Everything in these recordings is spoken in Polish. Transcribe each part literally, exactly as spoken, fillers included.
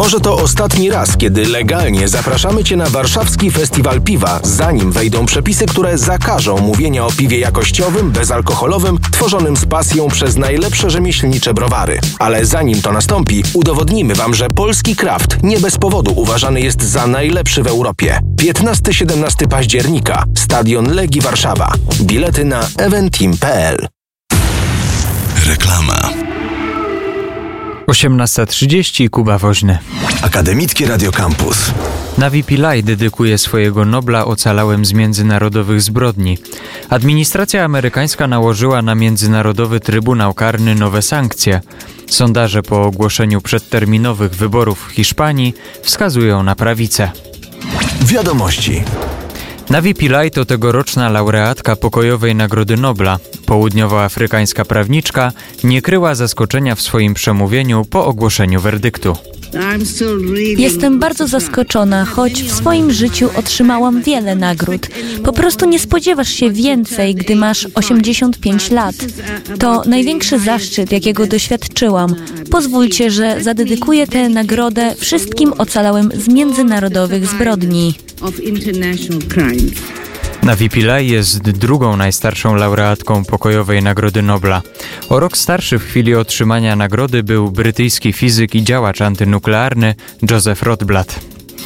Może to ostatni raz, kiedy legalnie zapraszamy Cię na warszawski festiwal piwa, zanim wejdą przepisy, które zakażą mówienia o piwie jakościowym, bezalkoholowym, tworzonym z pasją przez najlepsze rzemieślnicze browary. Ale zanim to nastąpi, udowodnimy Wam, że polski kraft nie bez powodu uważany jest za najlepszy w Europie. piętnastego-siedemnastego października. Stadion Legii Warszawa. Bilety na eventim kropka p l. Reklama. osiemnasta trzydzieści, Kuba Woźny. Akademickie Radio Campus. Navi Pillay dedykuje swojego Nobla ocalałym z międzynarodowych zbrodni. Administracja amerykańska nałożyła na Międzynarodowy Trybunał Karny nowe sankcje. Sondaże po ogłoszeniu przedterminowych wyborów w Hiszpanii wskazują na prawicę. Wiadomości. Navi Pillay to tegoroczna laureatka pokojowej Nagrody Nobla. Południowoafrykańska prawniczka nie kryła zaskoczenia w swoim przemówieniu po ogłoszeniu werdyktu. Jestem bardzo zaskoczona, choć w swoim życiu otrzymałam wiele nagród. Po prostu nie spodziewasz się więcej, gdy masz osiemdziesiąt pięć lat. To największy zaszczyt, jakiego doświadczyłam. Pozwólcie, że zadedykuję tę nagrodę wszystkim ocalałym z międzynarodowych zbrodni. Navi Pillay jest drugą najstarszą laureatką pokojowej Nagrody Nobla. O rok starszy w chwili otrzymania nagrody był brytyjski fizyk i działacz antynuklearny Joseph Rotblat.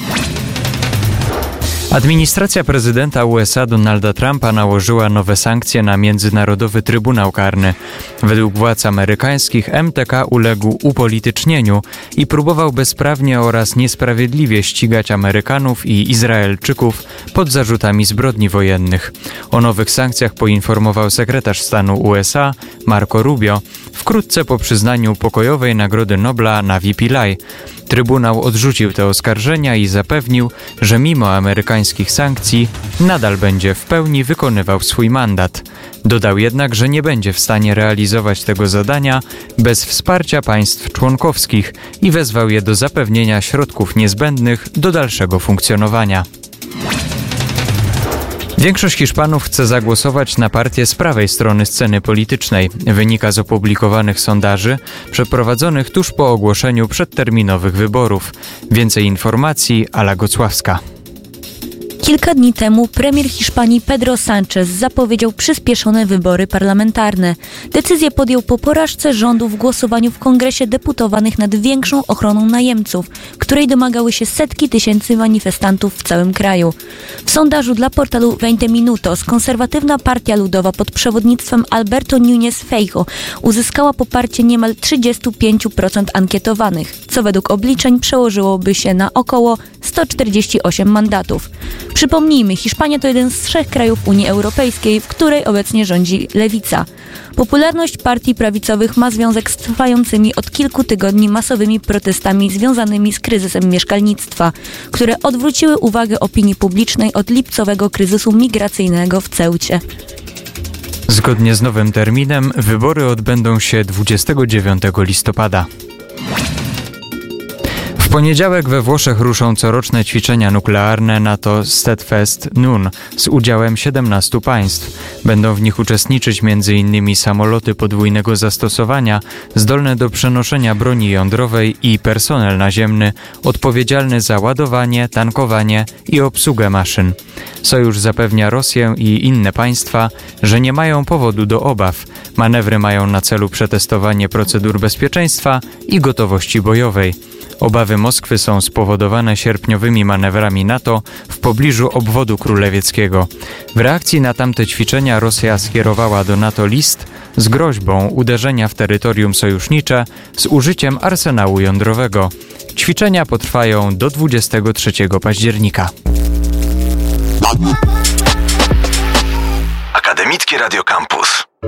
Administracja prezydenta U S A Donalda Trumpa nałożyła nowe sankcje na Międzynarodowy Trybunał Karny. Według władz amerykańskich M T K uległ upolitycznieniu i próbował bezprawnie oraz niesprawiedliwie ścigać Amerykanów i Izraelczyków pod zarzutami zbrodni wojennych. O nowych sankcjach poinformował sekretarz stanu U S A Marco Rubio wkrótce po przyznaniu pokojowej Nagrody Nobla Navi Pillay. Trybunał odrzucił te oskarżenia i zapewnił, że mimo amerykańskich sankcji nadal będzie w pełni wykonywał swój mandat. Dodał jednak, że nie będzie w stanie realizować tego zadania bez wsparcia państw członkowskich i wezwał je do zapewnienia środków niezbędnych do dalszego funkcjonowania. Większość Hiszpanów chce zagłosować na partię z prawej strony sceny politycznej. Wynika z opublikowanych sondaży przeprowadzonych tuż po ogłoszeniu przedterminowych wyborów. Więcej informacji Ala Gocławska. Kilka dni temu premier Hiszpanii Pedro Sánchez zapowiedział przyspieszone wybory parlamentarne. Decyzję podjął po porażce rządu w głosowaniu w Kongresie Deputowanych nad większą ochroną najemców, której domagały się setki tysięcy manifestantów w całym kraju. W sondażu dla portalu veinte minutos konserwatywna Partia Ludowa pod przewodnictwem Alberto Núñez Feijóo uzyskała poparcie niemal trzydzieści pięć procent ankietowanych, co według obliczeń przełożyłoby się na około sto czterdzieści osiem mandatów. Przypomnijmy, Hiszpania to jeden z trzech krajów Unii Europejskiej, w której obecnie rządzi lewica. Popularność partii prawicowych ma związek z trwającymi od kilku tygodni masowymi protestami związanymi z kryzysem mieszkalnictwa, które odwróciły uwagę opinii publicznej od lipcowego kryzysu migracyjnego w Ceucie. Zgodnie z nowym terminem wybory odbędą się dwudziestego dziewiątego listopada. W poniedziałek we Włoszech ruszą coroczne ćwiczenia nuklearne NATO Steadfast Nun z udziałem siedemnastu państw. Będą w nich uczestniczyć między innymi samoloty podwójnego zastosowania zdolne do przenoszenia broni jądrowej i personel naziemny odpowiedzialny za ładowanie, tankowanie i obsługę maszyn. Sojusz zapewnia Rosję i inne państwa, że nie mają powodu do obaw. Manewry mają na celu przetestowanie procedur bezpieczeństwa i gotowości bojowej. Obawy Moskwy są spowodowane sierpniowymi manewrami NATO w pobliżu obwodu królewieckiego. W reakcji na tamte ćwiczenia Rosja skierowała do NATO list z groźbą uderzenia w terytorium sojusznicze z użyciem arsenału jądrowego. Ćwiczenia potrwają do dwudziestego trzeciego października. Akademickie Radio Campus.